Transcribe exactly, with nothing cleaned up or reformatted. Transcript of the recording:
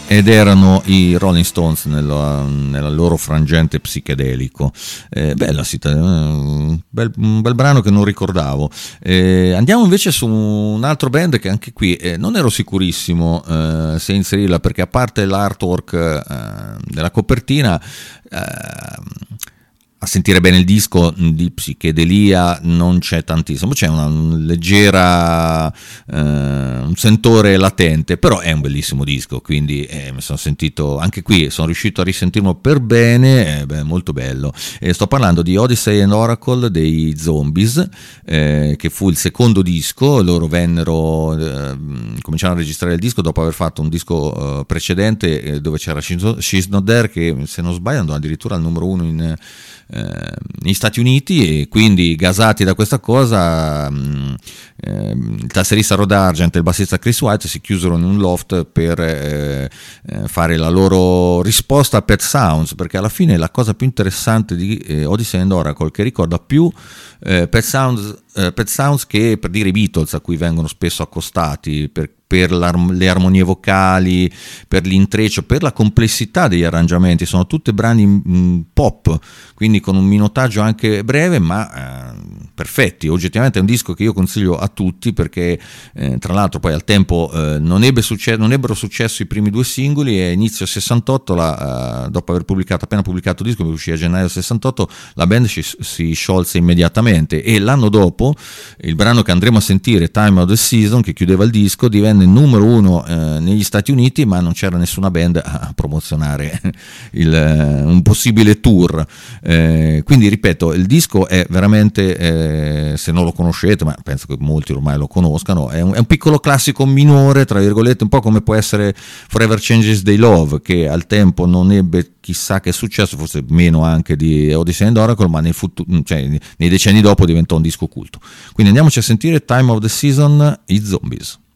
ed erano i Rolling Stones nella, nella loro frangente psichedelico. Eh, bella città, un bel, un bel brano che non ricordavo. Eh, andiamo invece su un altro band che anche qui eh, non ero sicurissimo eh, se inserirla, perché a parte l'artwork eh, della copertina, eh, a sentire bene il disco di psichedelia non c'è tantissimo, c'è una leggera eh, un sentore latente, però è un bellissimo disco, quindi eh, mi sono sentito anche qui, sono riuscito a risentirlo per bene, eh, beh, molto bello. E sto parlando di Odyssey and Oracle dei Zombies, eh, che fu il secondo disco. Loro vennero eh, cominciarono a registrare il disco dopo aver fatto un disco eh, precedente eh, dove c'era She's Not There, che se non sbaglio andò addirittura al numero uno in Eh, negli Stati Uniti, e quindi gasati da questa cosa mh, eh, il tasserista Rod Argent e il bassista Chris White si chiusero in un loft per eh, eh, fare la loro risposta a Pet Sounds, perché alla fine la cosa più interessante di eh, Odyssey and Oracle, che ricorda più eh, Pet Sounds, eh, Pet Sounds che per dire i Beatles, a cui vengono spesso accostati per per le armonie vocali, per l'intreccio, per la complessità degli arrangiamenti. Sono tutti brani mh, pop, quindi con un minutaggio anche breve, ma eh, perfetti. Oggettivamente è un disco che io consiglio a tutti, perché eh, tra l'altro poi al tempo eh, non, ebbe succe- non ebbero successo i primi due singoli, e inizio sessantotto, la, eh, dopo aver pubblicato, appena pubblicato il disco, che uscì a gennaio sessantotto, la band si, si sciolse immediatamente, e l'anno dopo il brano che andremo a sentire, Time of the Season, che chiudeva il disco, divenne numero uno eh, negli Stati Uniti, ma non c'era nessuna band a promozionare il, eh, un possibile tour. Eh, quindi ripeto, il disco è veramente, eh, se non lo conoscete, ma penso che molti ormai lo conoscano, è un, è un piccolo classico minore, tra virgolette, un po' come può essere Forever Changes They Love, che al tempo non ebbe chissà che successo, forse meno anche di Odyssey and Oracle, ma nei, futuri, cioè, nei decenni dopo diventò un disco culto. Quindi andiamoci a sentire Time of the Season, i Zombies.